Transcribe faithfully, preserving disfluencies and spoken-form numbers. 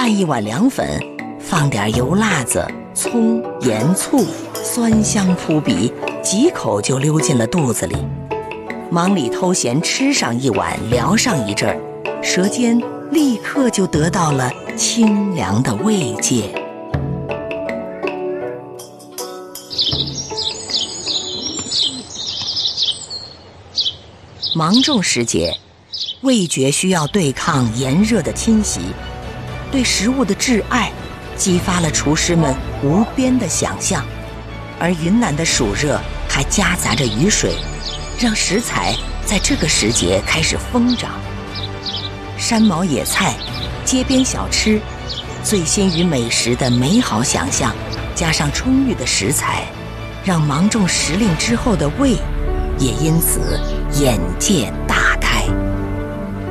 拌一碗凉粉，放点油辣子、葱、盐、醋，酸香扑鼻，几口就溜进了肚子里。忙里偷闲吃上一碗，聊上一阵儿，舌尖立刻就得到了清凉的慰藉。芒种时节，味觉需要对抗炎热的侵袭，对食物的挚爱激发了厨师们无边的想象，而云南的暑热还夹杂着雨水，让食材在这个时节开始疯长。山毛野菜、街边小吃，醉心于美食的美好想象，加上充裕的食材，让芒种时令之后的胃也因此眼界